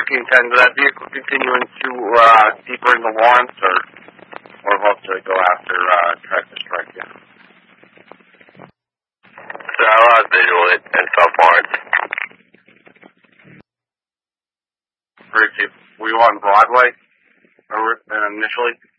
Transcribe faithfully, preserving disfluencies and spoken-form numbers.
King ten, did that vehicle continue into uh, deeper into Lawrence, or, or about to go after uh, try to strike you? So I lost visual in South Lawrence. Great, Chief. Were you on Broadway or, uh, initially?